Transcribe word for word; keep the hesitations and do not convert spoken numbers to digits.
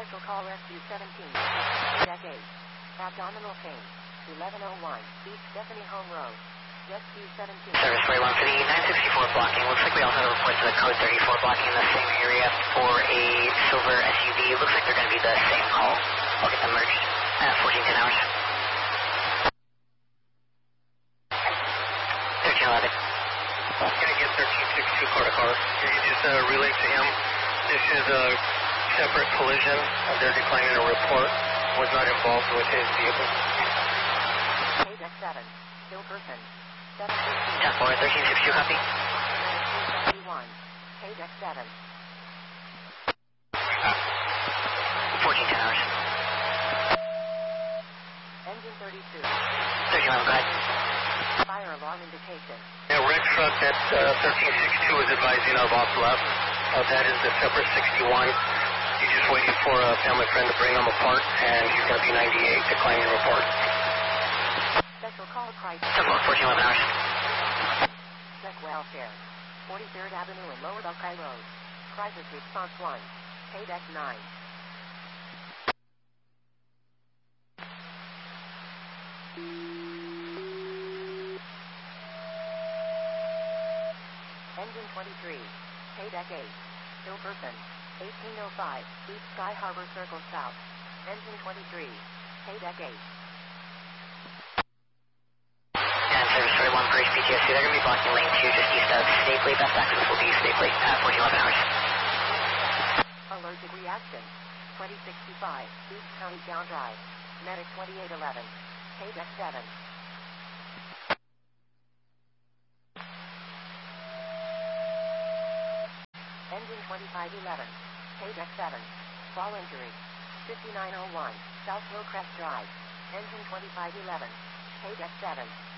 Special call Rescue seventeen. Deck eight. Abdominal pain. eleven oh one. East Stephanie Home Road. Rescue seventeen. Service forty-one for the nine sixty-four blocking. Looks like we also have a report to the code thirty-four blocking in the same area for a silver S U V. Looks like they're going to be the same call. I'll get them merged at fourteen ten hours. thirteen eleven. I'm going to get thirteen sixty-two car to car. Can you just uh, relay to him? This is a separate collision. Uh, they're declining a report. Was not involved with his vehicle. K deck seven. Still person. seven fifteen. ten four, thirteen sixty-two, copy. seventy-one. K deck seven. fourteen ten hours. Engine thirty-two. thirteen eleven, go ahead. Fire alarm indication. Yeah, red truck at uh, thirteen sixty-two is advising of off left. Uh, that is the separate sixty-one. He's just waiting for a family friend to bring him apart, and he's going to be ninety-eight, declining report. Special call crisis. ten four, fourteen eleven hours. Check welfare. forty-third Avenue and Lower Buckeye Road. Crisis response one. K deck nine. Engine twenty-three. K deck eight. Still person. eighteen oh five. East Sky Harbor Circle South. Engine twenty-three. K deck eight. And service forty-one for H P T S C. They're going to be blocking lane two just east of Stapley. Best access will be Stapley at fourteen eleven hours. Allergic reaction. twenty sixty-five. East County Down Drive. Medic twenty-eight eleven. K deck seven. Engine twenty-five eleven. K deck seven. Fall injury. fifty-nine oh one. South Hillcrest Drive. Engine twenty-five eleven. K deck seven.